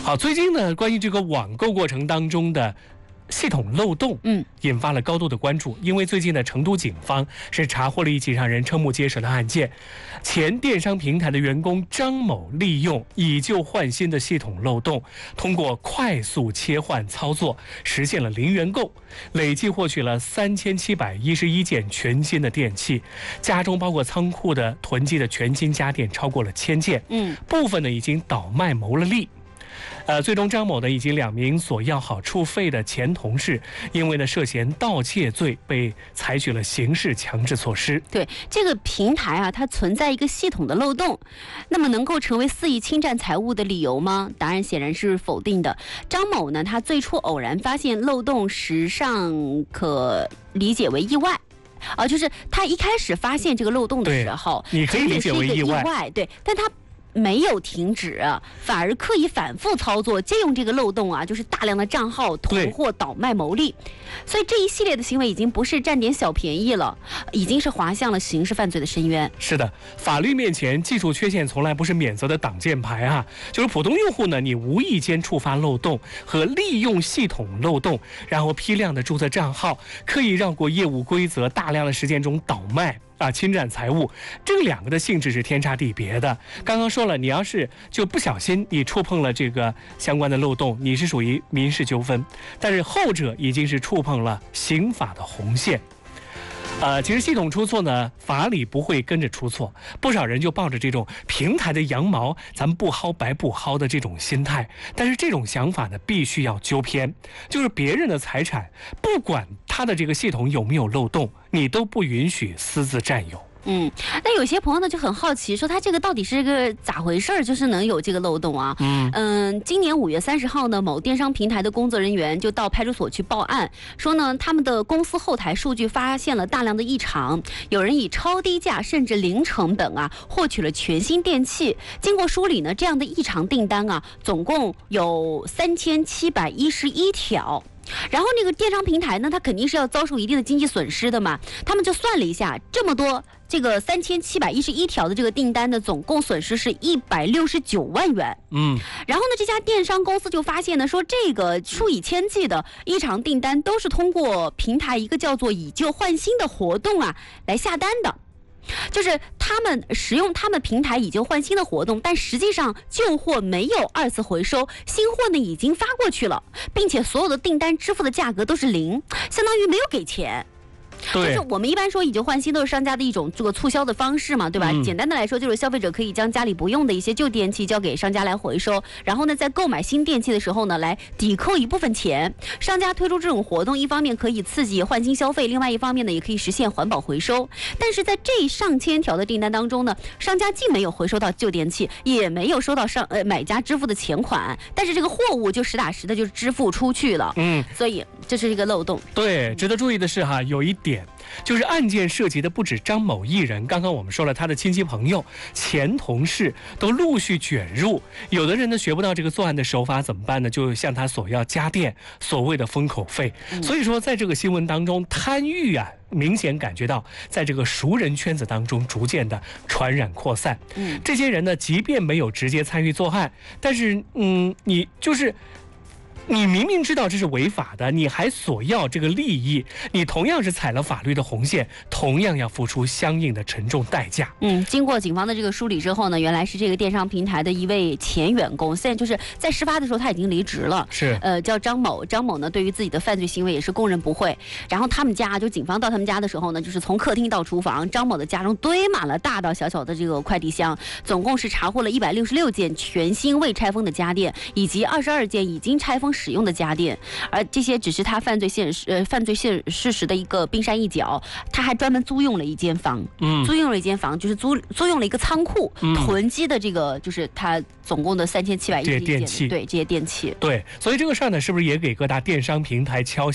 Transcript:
好，最近呢，关于这个网购过程当中的系统漏洞，引发了高度的关注。因为最近呢，成都警方是查获了一起让人瞠目结舌的案件。前电商平台的员工张某利用以旧换新的系统漏洞，通过快速切换操作，实现了零元购，累计获取了3711件全新的电器，家中包括仓库的囤积的全新家电超过了1000件，部分呢已经倒卖牟了利。最终张某呢以及2名索要好处费的前同事，因为呢涉嫌盗窃罪，被采取了刑事强制措施。 对，这个平台啊，它存在一个系统的漏洞，那么能够成为肆意侵占财物的理由吗？答案显然是否定的。张某呢，他最初偶然发现漏洞，实上可理解为意外。就是他一开始发现这个漏洞的时候， 你可以理解为意外，对，但他没有停止，反而刻意反复操作，借用这个漏洞就是大量的账号囤货倒卖牟利。所以这一系列的行为已经不是占点小便宜了，已经是滑向了刑事犯罪的深渊。 是的，法律面前技术缺陷从来不是免责的挡箭牌就是普通用户呢，你无意间触发漏洞和利用系统漏洞，然后批量的注册账号，刻意绕过业务规则，大量的时间中倒卖侵占财物，这2个的性质是天差地别的。刚刚说了，你要是就不小心你触碰了这个相关的漏洞，你是属于民事纠纷，但是后者已经是触碰了刑法的红线。其实系统出错呢，法理不会跟着出错，不少人就抱着这种平台的羊毛咱们不薅白不薅的这种心态，但是这种想法呢必须要纠偏，就是别人的财产，不管他的这个系统有没有漏洞，你都不允许私自占有。 那有些朋友呢就很好奇，说他这个到底是个咋回事，就是能有这个漏洞啊？今年5月30号呢，某电商平台的工作人员就到派出所去报案，说呢他们的公司后台数据发现了大量的异常，有人以超低价甚至零成本获取了全新电器。经过梳理呢，这样的异常订单总共有3711条。然后那个电商平台呢，它肯定是要遭受一定的经济损失的嘛。他们就算了一下，这么多这个3711条的这个订单的总共损失是169万元。然后呢，这家电商公司就发现呢，说这个数以千计的异常订单都是通过平台一个叫做以旧换新的活动来下单的。就是他们使用他们平台以旧换新的活动，但实际上旧货没有2次回收，新货呢已经发过去了，并且所有的订单支付的价格都是0，相当于没有给钱。就是我们一般说以旧换新都是商家的一种这个促销的方式嘛，对吧？简单的来说，就是消费者可以将家里不用的一些旧电器交给商家来回收，然后呢，在购买新电器的时候呢，来抵扣一部分钱。商家推出这种活动，一方面可以刺激换新消费，另外一方面呢，也可以实现环保回收。但是在这上千条的订单当中呢，商家既没有回收到旧电器，也没有收到买家支付的钱款，但是这个货物就实打实的就支付出去了。所以这是一个漏洞。 对，值得注意的是有一点，就是案件涉及的不止张某一人，刚刚我们说了他的亲戚朋友、前同事都陆续卷入，有的人呢学不到这个作案的手法怎么办呢？就向他索要家电，所谓的封口费。所以说在这个新闻当中，贪欲明显感觉到在这个熟人圈子当中逐渐的传染扩散。这些人呢，即便没有直接参与作案，但是你明明知道这是违法的，你还索要这个利益，你同样是踩了法律的红线，同样要付出相应的沉重代价。 经过警方的这个梳理之后呢，原来是这个电商平台的一位前员工，现在就是在事发的时候他已经离职了，叫张某。张某呢对于自己的犯罪行为也是供认不讳。然后他们家就警方到他们家的时候呢，就是从客厅到厨房，张某的家中堆满了大到小小的这个快递箱，总共是查获了166件全新未拆封的家电，以及22件已经拆封使用的家电，而这些只是他犯罪事实的一个冰山一角。他还专门租用了一间房，就是租用了一个仓库，囤积的这个就是他总共的3711件电器， 对这些电器。 对，所以这个事儿呢，是不是也给各大电商平台敲